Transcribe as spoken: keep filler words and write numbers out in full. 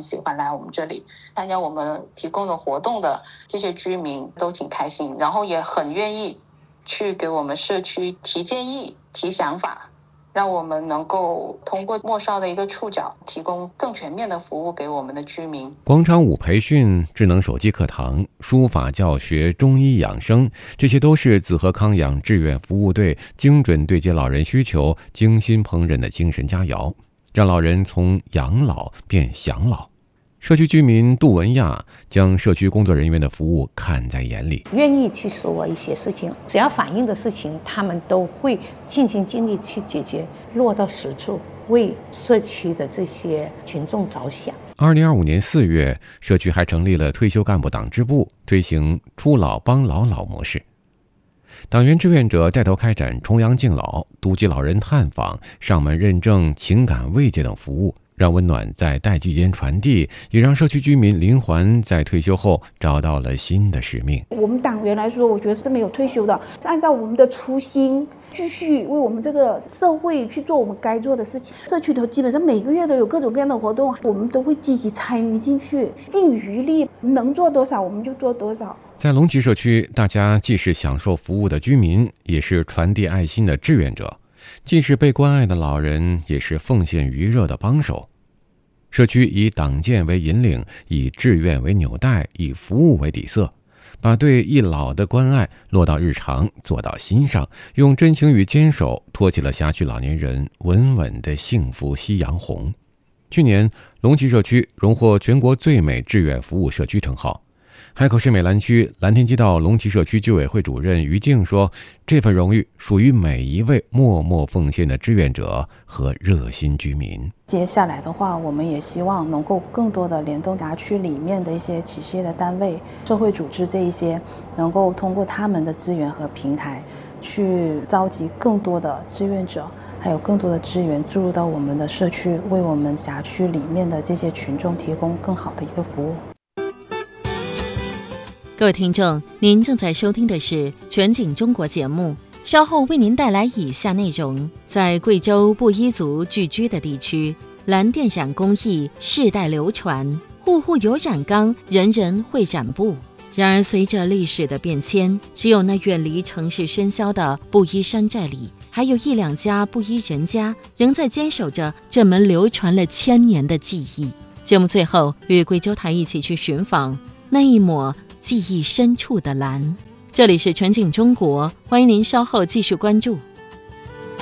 喜欢来我们这里参加我们提供的活动的这些居民都挺开心，然后也很愿意去给我们社区提建议提想法，让我们能够通过末少的一个触角提供更全面的服务给我们的居民。 广场舞培训、智能手机课堂、书法教学、中医养生，这些都是紫河康养志愿服务队精准对接老人需求、精心烹饪的精神佳肴，让老人从养老变享老。社区居民杜文亚将社区工作人员的服务看在眼里， 愿意去说一些事情，只要反映的事情他们都会尽心尽力去解决，落到实处，为社区的这些群众着想。 二零二五年四月，社区还成立了退休干部党支部，推行出老帮老老模式。党员志愿者带头开展重阳敬老、独居老人探访、上门认证、情感慰藉等服务，让温暖在代际间传递，也让社区居民林环在退休后找到了新的使命。 我们党员来说，我觉得是没有退休的，按照我们的初心，继续为我们这个社会去做我们该做的事情。社区头基本上每个月都有各种各样的活动，我们都会积极参与进去，尽余力，能做多少我们就做多少。 在龙旗社区，大家既是享受服务的居民，也是传递爱心的志愿者，既是被关爱的老人，也是奉献余热的帮手。社区以党建为引领，以志愿为纽带，以服务为底色，把对一老的关爱落到日常，做到心上，用真情与坚守托起了辖区老年人稳稳的幸福夕阳红。去年，龙旗社区荣获全国最美志愿服务社区称号。海口市美兰区蓝天街道龙旗社区居委会主任于静说，这份荣誉属于每一位默默奉献的志愿者和热心居民。 接下来的话，我们也希望能够更多的联动辖区里面的一些企事业的单位、社会组织这一些，能够通过他们的资源和平台，去召集更多的志愿者，还有更多的资源注入到我们的社区，为我们辖区里面的这些群众提供更好的一个服务。 各位听众，您正在收听的是全景中国节目，稍后为您带来以下内容。在贵州布依族聚居的地区，蓝靛染工艺世代流传，户户有染缸，人人会染布。然而随着历史的变迁，只有那远离城市喧嚣的布依山寨里，还有一两家布依人家仍在坚守着这门流传了千年的技艺。节目最后与贵州台一起去寻访那一抹记忆深处的蓝。这里是全景中国，欢迎您稍后继续关注。